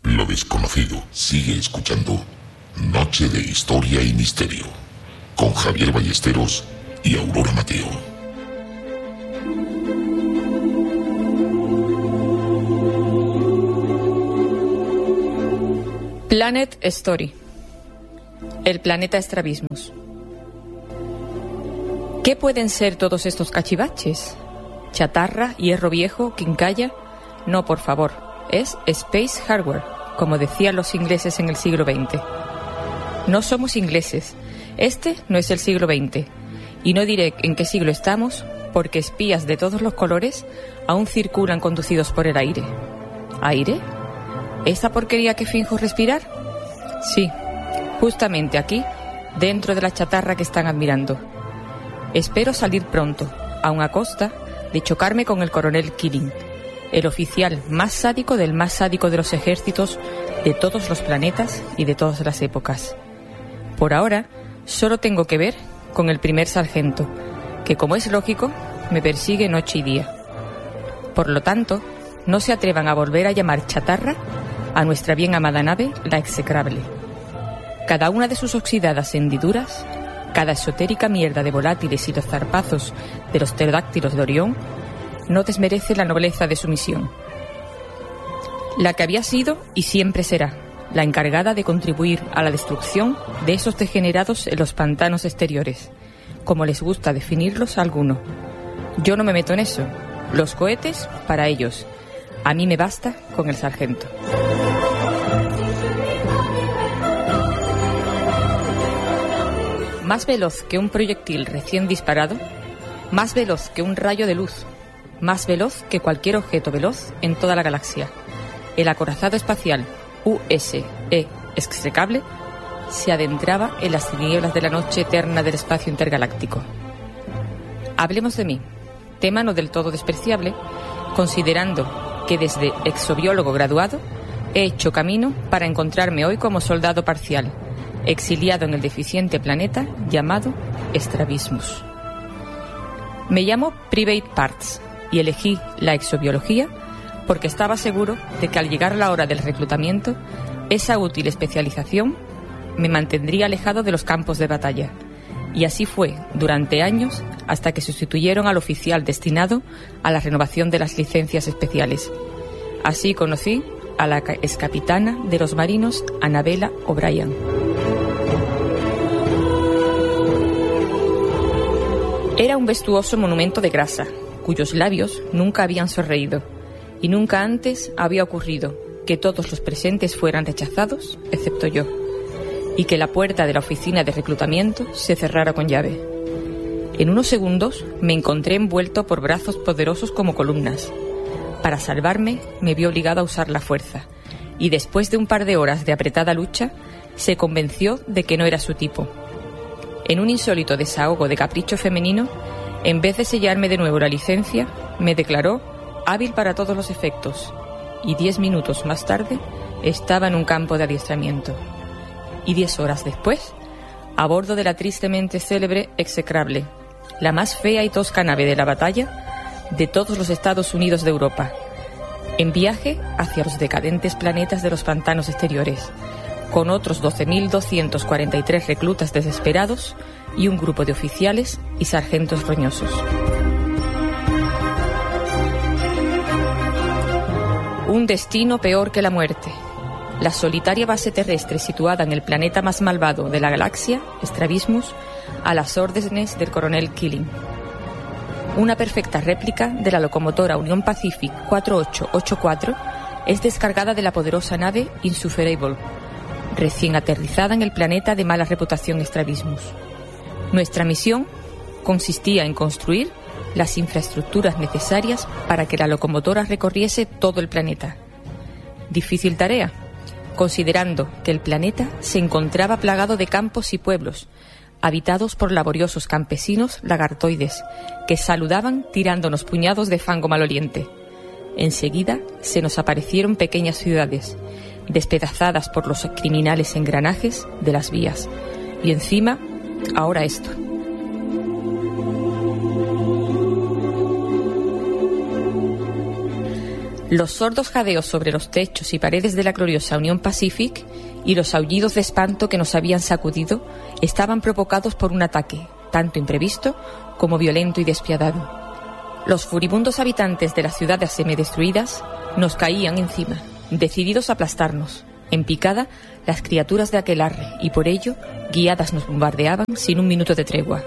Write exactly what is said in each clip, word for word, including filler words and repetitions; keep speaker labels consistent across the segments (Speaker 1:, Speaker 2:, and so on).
Speaker 1: Lo desconocido. Sigue escuchando Noche de Historia y Misterio con Javier Ballesteros y Aurora Mateo.
Speaker 2: Planet Story. El planeta Strabismus. ¿Qué pueden ser todos estos cachivaches? ¿Chatarra, hierro viejo, quincalla? No, por favor, es Space Hardware, como decían los ingleses en el siglo veinte. No somos ingleses, este no es el siglo veinte, y no diré en qué siglo estamos, porque espías de todos los colores aún circulan conducidos por el aire. ¿Aire? ¿Esta porquería que finjo respirar? Sí, justamente aquí, dentro de la chatarra que están admirando. Espero salir pronto, aun a costa de chocarme con el coronel Killing, el oficial más sádico del más sádico de los ejércitos de todos los planetas y de todas las épocas. Por ahora, solo tengo que ver con el primer sargento, que, como es lógico, me persigue noche y día. Por lo tanto, no se atrevan a volver a llamar chatarra a nuestra bien amada nave, la execrable. Cada una de sus oxidadas hendiduras, cada esotérica mierda de volátiles y los zarpazos de los pterodáctilos de Orión, no desmerece la nobleza de su misión. La que había sido y siempre será la encargada de contribuir a la destrucción de esos degenerados en los pantanos exteriores, como les gusta definirlos a alguno. Yo no me meto en eso. Los cohetes, para ellos. A mí me basta con el sargento. Más veloz que un proyectil recién disparado, más veloz que un rayo de luz, más veloz que cualquier objeto veloz en toda la galaxia, el acorazado espacial U S E execrable se adentraba en las tinieblas de la noche eterna del espacio intergaláctico. Hablemos de mí, tema no del todo despreciable, considerando que desde exobiólogo graduado he hecho camino para encontrarme hoy como soldado parcial, exiliado en el deficiente planeta llamado Strabismus. Me llamo Private Parts y elegí la exobiología porque estaba seguro de que al llegar la hora del reclutamiento, esa útil especialización me mantendría alejado de los campos de batalla. Y así fue durante años hasta que sustituyeron al oficial destinado a la renovación de las licencias especiales. Así conocí a la excapitana de los marinos, Annabella O'Brien. Era un vestuoso monumento de grasa, cuyos labios nunca habían sonreído, y nunca antes había ocurrido que todos los presentes fueran rechazados, excepto yo, y que la puerta de la oficina de reclutamiento se cerrara con llave. En unos segundos me encontré envuelto por brazos poderosos como columnas. Para salvarme me vi obligado a usar la fuerza, y después de un par de horas de apretada lucha, se convenció de que no era su tipo. En un insólito desahogo de capricho femenino, en vez de sellarme de nuevo la licencia, me declaró hábil para todos los efectos, y diez minutos más tarde estaba en un campo de adiestramiento. Y diez horas después, a bordo de la tristemente célebre execrable, la más fea y tosca nave de la batalla de todos los Estados Unidos de Europa, en viaje hacia los decadentes planetas de los pantanos exteriores, con otros doce mil doscientos cuarenta y tres reclutas desesperados y un grupo de oficiales y sargentos roñosos. Un destino peor que la muerte. La solitaria base terrestre situada en el planeta más malvado de la galaxia, Strabismus, a las órdenes del coronel Killing. Una perfecta réplica de la locomotora Union Pacific cuatro ocho ocho cuatro es descargada de la poderosa nave Insufferable, recién aterrizada en el planeta de mala reputación Strabismus. Nuestra misión consistía en construir las infraestructuras necesarias para que la locomotora recorriese todo el planeta. Difícil tarea, considerando que el planeta se encontraba plagado de campos y pueblos, habitados por laboriosos campesinos lagartoides, que saludaban tirándonos puñados de fango maloliente. Enseguida se nos aparecieron pequeñas ciudades, despedazadas por los criminales engranajes de las vías. Y encima, ahora esto. Los sordos jadeos sobre los techos y paredes de la gloriosa Union Pacific y los aullidos de espanto que nos habían sacudido estaban provocados por un ataque, tanto imprevisto como violento y despiadado. Los furibundos habitantes de las ciudades semidestruidas nos caían encima, decididos a aplastarnos. En picada, las criaturas de aquelarre, y por ello, guiadas nos bombardeaban sin un minuto de tregua.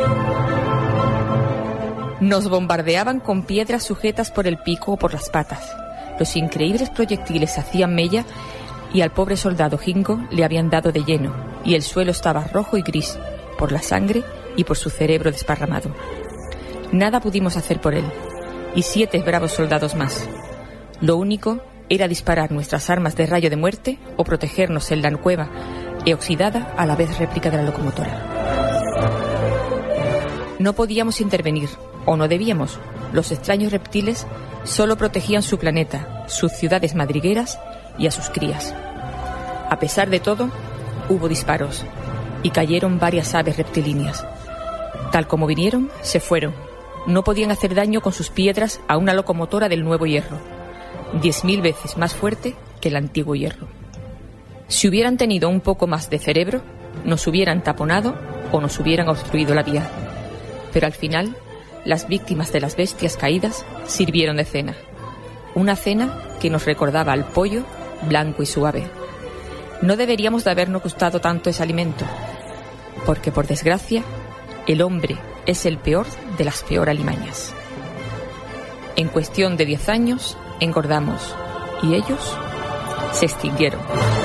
Speaker 2: Nos bombardeaban con piedras sujetas por el pico o por las patas. Los increíbles proyectiles hacían mella y al pobre soldado Jingo le habían dado de lleno, y el suelo estaba rojo y gris, por la sangre y por su cerebro desparramado. Nada pudimos hacer por él, y siete bravos soldados más. Lo único era disparar nuestras armas de rayo de muerte o protegernos en la cueva e oxidada a la vez réplica de la locomotora. No podíamos intervenir, o no debíamos. Los extraños reptiles solo protegían su planeta, sus ciudades madrigueras y a sus crías. A pesar de todo, hubo disparos y cayeron varias aves reptilíneas. Tal como vinieron, se fueron. No podían hacer daño con sus piedras a una locomotora del nuevo hierro, diez mil veces más fuerte que el antiguo hierro. Si hubieran tenido un poco más de cerebro, nos hubieran taponado o nos hubieran obstruido la vía. Pero al final, las víctimas de las bestias caídas sirvieron de cena. Una cena que nos recordaba al pollo blanco y suave. No deberíamos de habernos gustado tanto ese alimento, porque por desgracia, el hombre es el peor de las peor alimañas. En cuestión de diez años, engordamos, y ellos se extinguieron.